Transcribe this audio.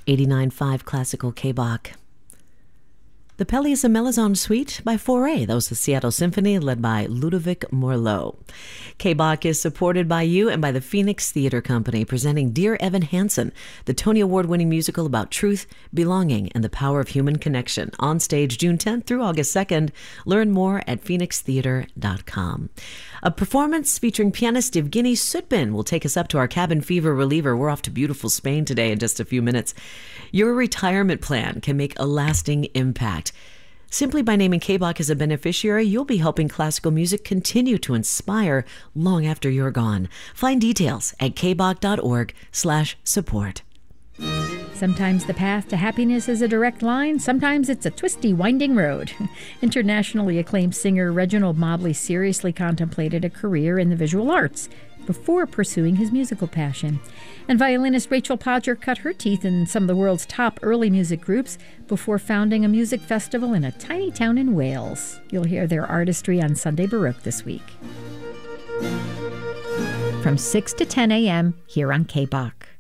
89.5 Classical K-Bach. The Pelléas and Melisande Suite by Fauré. That was the Seattle Symphony led by Ludovic Morlot. K-Bach is supported by you and by the Phoenix Theater Company, presenting Dear Evan Hansen, the Tony Award-winning musical about truth, belonging, and the power of human connection. On stage June 10th through August 2nd. Learn more at phoenixtheater.com. A performance featuring pianist Evgeny Sutbin will take us up to our cabin fever reliever. We're off to beautiful Spain today in just a few minutes. Your retirement plan can make a lasting impact. Simply by naming K-Bach as a beneficiary, you'll be helping classical music continue to inspire long after you're gone. Find details at kbach.org/support. Sometimes the path to happiness is a direct line. Sometimes it's a twisty, winding road. Internationally acclaimed singer Reginald Mobley seriously contemplated a career in the visual arts before pursuing his musical passion. And violinist Rachel Podger cut her teeth in some of the world's top early music groups before founding a music festival in a tiny town in Wales. You'll hear their artistry on Sunday Baroque this week. From 6 to 10 a.m. here on K-Bach.